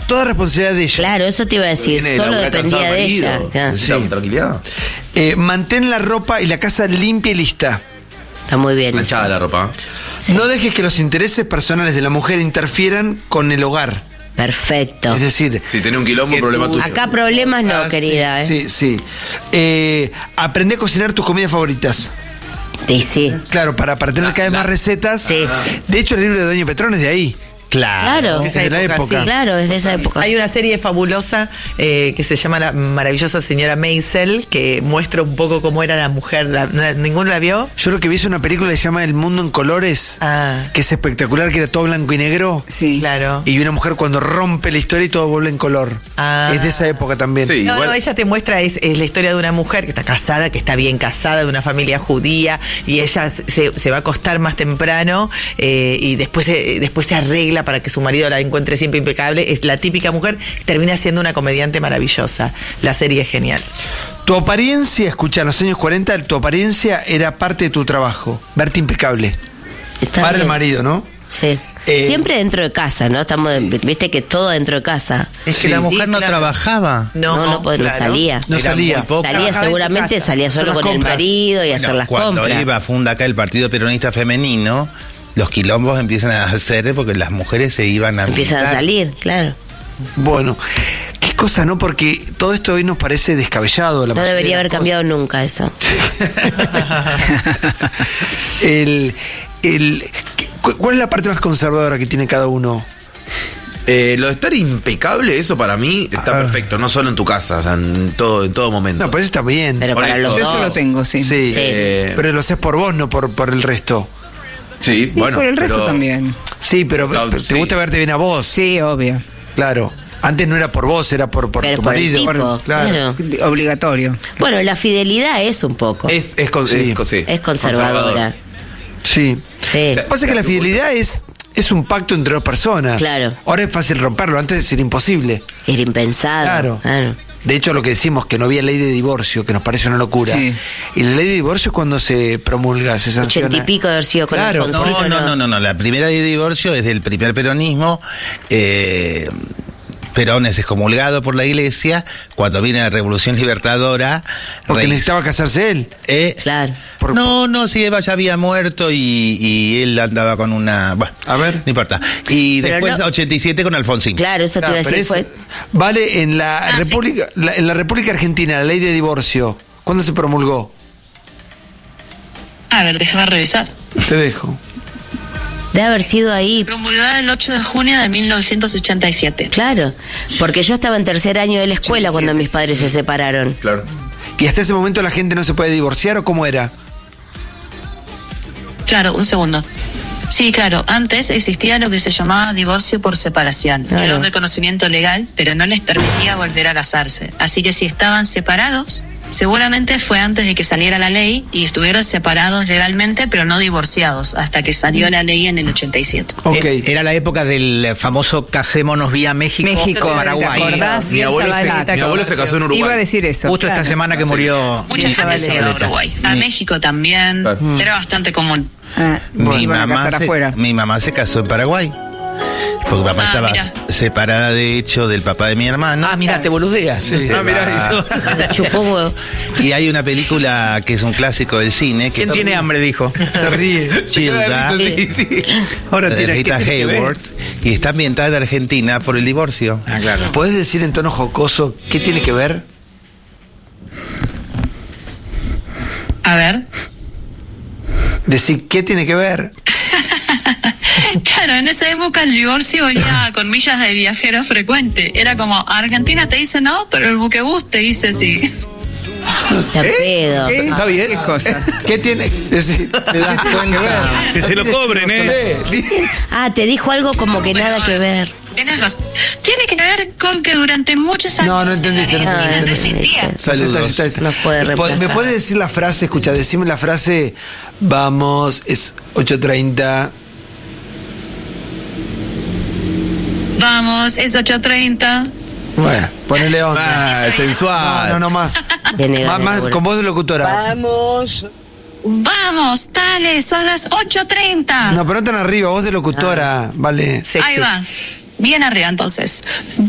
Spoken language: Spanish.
toda responsabilidad de ella. Claro, eso te iba a decir, Tiene solo laburar dependía cansado de el ella. marido. Claro. Necesita tranquilidad. Mantén la ropa y la casa limpia y lista. Está muy bien. Manchada eso. la ropa. Sí. No dejes que los intereses personales de la mujer interfieran con el hogar. Perfecto. Es decir, Si tenés un quilombo, problema tuyo. Acá problemas no, querida. sí. Aprende a cocinar tus comidas favoritas. Sí. Claro, para tener cada vez más recetas. Sí. De hecho, el libro de Doña Petrón es de ahí. Claro. Es de la época. Sí, claro, es de esa época. Hay una serie fabulosa que se llama La maravillosa señora Maisel, que muestra un poco cómo era la mujer. ¿Ninguno la vio? Yo lo que vi es una película que se llama El Mundo en Colores, que es espectacular, que era todo blanco y negro. Sí. Claro. Y una mujer cuando rompe la historia y todo vuelve en color. Es de esa época también. Sí. No, Igual- ella te muestra, es la historia de una mujer que está casada, que está bien casada, de una familia judía, y ella se va a acostar más temprano y después se arregla para que su marido la encuentre siempre impecable. Es la típica mujer, termina siendo una comediante maravillosa. La serie es genial. Tu apariencia, escucha, en los años 40, tu apariencia era parte de tu trabajo. Verte impecable. Está Para el bien. marido, ¿no? Sí. Siempre dentro de casa, ¿no? Viste que todo dentro de casa. Es que la mujer no trabajaba. No, porque claro. salía. No Era salía. muy poca. Salía Trabajaba en su seguramente, casa. salía Hacer solo las con compras. el marido y hacer Bueno, las cuando compras. Eva funda acá el Partido Peronista Femenino, los quilombos empiezan a hacer porque las mujeres se iban a Empiezan a militar. salir, claro. Bueno, qué cosa, ¿no? Porque todo esto hoy nos parece descabellado. No debería haber cambiado nunca eso. ¿Cuál es la parte más conservadora que tiene cada uno? Lo de estar impecable, eso para mí está perfecto. No solo en tu casa, o sea, en todo momento. No, pues está bien. Pero Por para eso. los Yo dos. eso lo tengo, sí. Sí. Sí. Pero lo haces por vos, no por el resto. Sí, Y bueno. por el resto pero- también. Sí, pero No, te sí. gusta verte bien a vos. Sí, obvio. Claro. Antes no era por vos, era por Pero tu por el marido. tipo, Claro. claro. Obligatorio. Bueno, la fidelidad es un poco. Es Sí. conservadora. Sí. Sí. Pasa que la fidelidad es un pacto entre dos personas. Claro. Ahora es fácil romperlo, antes era imposible. Era impensado. Claro. De hecho, lo que decimos, que no había ley de divorcio, que nos parece una locura. Sí. Y la ley de divorcio, cuando se promulga, se sanciona. 80 y pico de haber sido con Claro. Alfonsino. No. La primera ley de divorcio es del primer peronismo. Perón es excomulgado por la iglesia. Cuando viene la Revolución Libertadora. Porque necesitaba casarse él. Claro. No, si Eva ya había muerto y él andaba con una. Bueno, A ver. no importa. Y Pero después, no- 87 con Alfonsín. Claro, eso te iba a Pero decir. ese- Fue Vale, en la República, en la República Argentina, la ley de divorcio, ¿cuándo se promulgó? A ver, déjame revisar. Te dejo. de haber sido ahí. Promulgada el 8 de junio de 1987. Claro, porque yo estaba en tercer año de la escuela cuando mis padres se separaron. Claro. ¿Y hasta ese momento la gente no se puede divorciar o cómo era? Claro, un segundo. Sí, claro, antes existía lo que se llamaba divorcio por separación, que Claro. era un reconocimiento legal, pero no les permitía volver a casarse. Así que si estaban separados, seguramente fue antes de que saliera la ley y estuvieron separados legalmente, pero no divorciados, hasta que salió la ley en el 87. Ok. Era la época del famoso Casémonos vía México. México, Paraguay. ¿te acordás? Mi abuelo, Zabaleta, mi abuelo se casó en Uruguay. Iba a decir eso. Justo esta semana que murió. Mucha gente se iba a Uruguay. A México también. Claro. Era bastante común. Mi iban a casar afuera. mamá se casó en Paraguay. Porque papá estaba mira. separada, de hecho, del papá de mi hermano. Ah, mira, te boludeas. Ah, mirá eso. Chupó huevo. Y hay una película que es un clásico del cine. Que ¿Quién tiene hambre? Dijo. Se ríe. Gilda, Ahora de tiene Rita Hayworth, y está ambientada en Argentina por el divorcio. Ah, claro. ¿Puedes decir en tono jocoso qué tiene que ver? A ver. Decir qué tiene que ver. Claro, en esa época el divorcio venía con millas de viajero frecuente. Era como, Argentina te dice no, pero el buquebús te dice sí. La pedo. Está bien. ¿Qué cosa? ¿Qué tiene? Decir, ¿Te das cuenta? Que se lo cobren, Ah, te dijo algo como que nada que ver. Tienes razón. Tiene que ver con que durante muchos años No, no entendiste, en no Argentina no entendiste. existía. Saludos. Nos puede reemplazar. ¿Me puedes decir la frase? Escucha, decime la frase. Vamos, es 8:30. Vamos, es 8:30. Bueno, ponele onda. Ah, sensual. No, más. Tiene ganas, Más seguro. con voz de locutora. Vamos, dale, son las 8:30. No, pero no tan arriba, voz de locutora. Vale. Ahí va. Bien arriba entonces.